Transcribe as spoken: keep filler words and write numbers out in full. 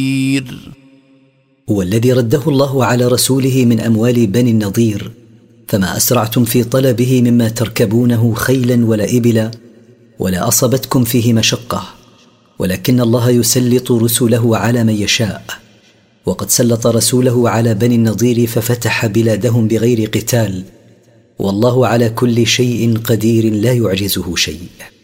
والذي رده الله على رسوله من أموال بني النضير، فما أسرعتم في طلبه مما تركبونه خيلا ولا إبلا، ولا أصبتكم فيه مشقة، ولكن الله يسلط رسله على من يشاء. وقد سلط رسوله على بني النضير ففتح بلادهم بغير قتال، والله على كل شيء قدير لا يعجزه شيء.